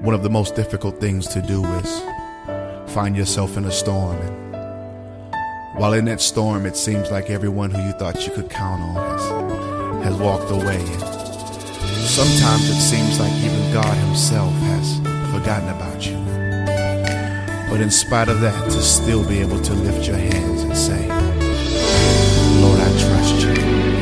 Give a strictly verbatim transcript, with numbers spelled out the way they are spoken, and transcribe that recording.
One of the most difficult things to do is find yourself in a storm, and while in that storm it seems like everyone who you thought you could count on has, has walked away, and sometimes it seems like even God himself has forgotten about you. But in spite of that, to still be able to lift your hands and say,